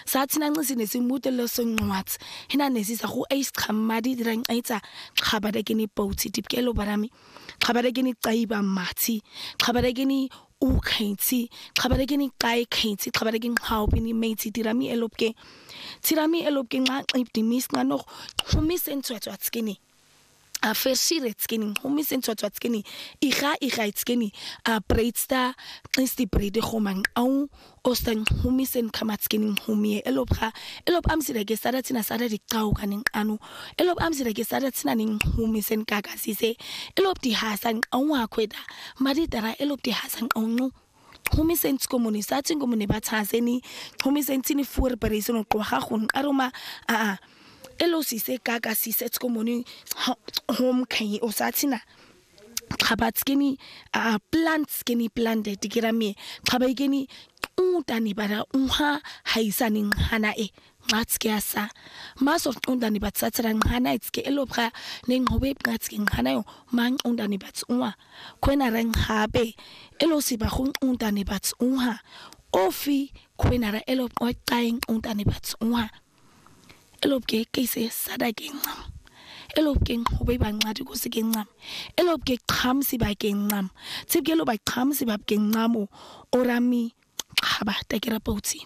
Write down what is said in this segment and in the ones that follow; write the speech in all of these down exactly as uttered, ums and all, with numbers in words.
sathi nancisi nesimude lo songcwatsi hina nesisa go ace khamadi dirang aitsa khabada ke ni pouti tipkelo barami khabada ke ni tsaiba mathi khabada ke ni u khaitsi khabada ke ni kai khaitsi khabada ke nghaopi ni meitsi tirami elopke tirami elopke nga iptimis nga no khumisen tswatswa tskini a verschire tskini khumisen tswatswa tskini iga iga tskini a breitsta qisti breide khomang au ostan khumisen khamatskini khumie elopha elop amsira ke sada tsina sada diqau kaning anu elop amsira ke sada tsina ning khumisen kakasise elop di hasan au akweda maditara elop di hasan au khumisen tskomunisa tsingo mone bathaseni khumisen tsini fuer beresono qoga gon aroma a a elo sise kaka sise tkomoni home kai osatina khabatskeni a plants keni plante tikirami khabaikeni utani bara unha haisaning hana e ngatske asa mas of undani batsatsara ngana itske elopha nengobe ngatske ngana yo man undani bats unwa kwena rang habe elosi ba gung undani bats unha ofi kwena ra elop oqaing undani bats unwa elop ke kese sada ke ngam elop ke ngobe ba ngadi ko se ke ngam elop ke khamsi ba ke ngam tsibkelo ba khamsi ba ke ngamo orami khaba takira pouti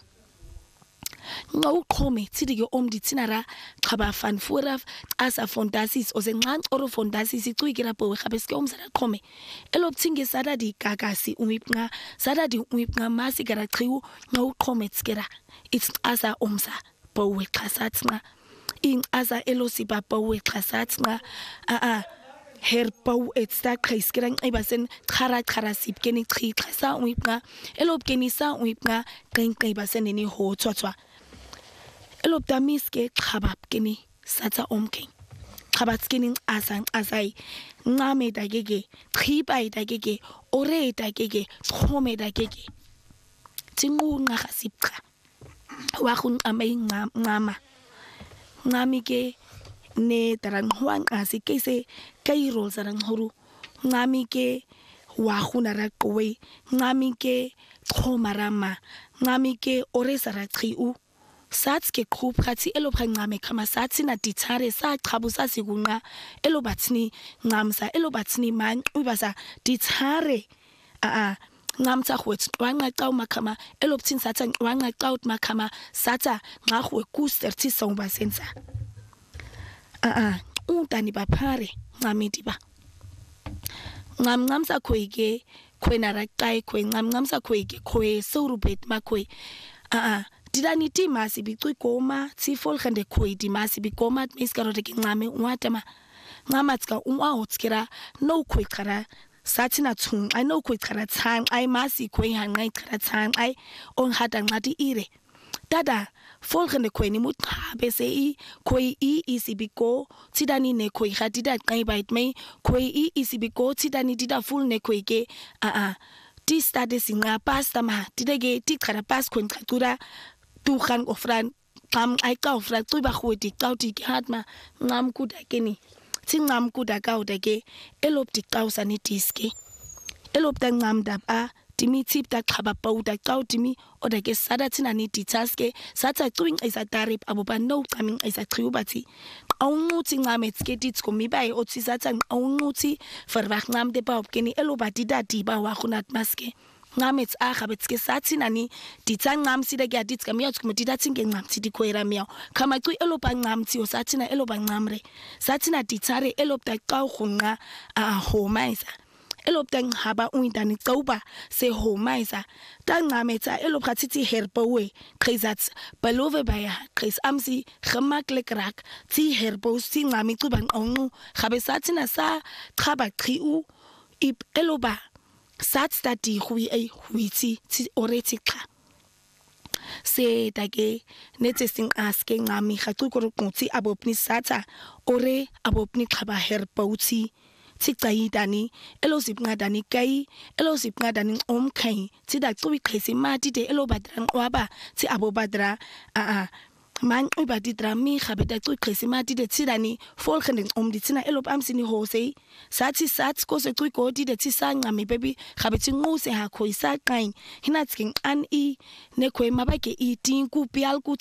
ngawu khome tsidi ke omdi tsinara khaba fan fura asa fondasis ozenqanc oro fondasis icuyikira bo khabeske umsala khome elop tsinge sada di kakasi umipnga sada di umipnga masi gara qiwu ngawu khome tskera it's asa umsa bo xasatsna in asa elosi ba bo xasatsna a a herpau etsta khaiskirang ibasen khara khara sipkeni chi khasa umipnga elop kenisa umipnga qenqe basen ni ho tswatswa elop damiske khabab keni satsa omke khabatskeni asang asai ngame dagege khibai dagege ore dagege khome dagege tingu ngaga sipqa wa gun amai ngama ngami ke ne tarang huang asi kese kairo sarang horu ngami ke wa khuna ra qowe ngami ke khomarama ngami ke ore sara qiu satske group khathi elopha ngame khama sathi na dithare sa chabusa sikunqa elobathini ngamsa elobathini man ubasa dithare a a ngamtsa khwethu wanqa xa umakhama elopthini satha wanqa xa umakhama satha ngahwe ku thirty somba sensa a a untani baphare ngamidi ba ngam ngamsa khweke khwena ra kai khwe ngam ngamsa khweke khwe sorubet makhwe a a didani ti masi bicui goma tsi folgende khwe di masi bigoma miskarode ke ngame ungatama ngamatska unwa hotskira no khwe khara sathina tsung I know khwe khara tsang I masi khwe hangai khara tsang I on hata ngati ire dada folgende khwe ni muthabe se I khwe I isibiko tidani ne khwe khadida qai bait me khwe I isibiko tidani dida full ne khwe ke a a ti stade singa pasta ma tidege ti khara pas khwen khakura tu khan ofran kam ai ka ofra tu ba khwedi qauti ke hatma ngam kuda keni tsingam kuda kauda ke elop ti qausa ni diske elop ta ngam dab a timi tip ta khaba pauda qautimi oda ke sada tsina ni ditaske satsa twing isa tarip abuba no coming isa triubati awunguthi ngame tsketi tskomi bae otsi satsa awunguthi verwag ngam de ba opkeni eloba didadi ba wa khunat maske ngamets a khabetske sathi nani ditsa ngam sida ke aditska miya tskumi didatsi ngengam sidi khoera miya khama cu eloba ngam tsi sathi na eloba ngamre sathi na ditsare elopta qa khunqa a homaisa elopta ngaba uintani qauba se homaisa ta ngametsa elopha tsitsi herpowe khizats balove baya khiz amsi khamakle krak tsi herpo si ngami cuba nqonqu khabe sathi na sa khaba qiu ip eloba sat study hui ai huiti ti oreti kha se dage netesting aske ngami khatu ko ruqti abopni sata ore abopni khaba herbauti ti qaidani elozip ngadani kai elozip ngadani omkai ti da cubi khesi mati de elobadran waba ti abobadra a a man ubadi drami khabeta cu khesi mati de tidani folgende omdi tina elop amsini hose sathi sats ko se cu ko di de tisanga me baby khabeti nguse ha kho isa kain hinatsking an I ne khwe mabake I tin ku pial ku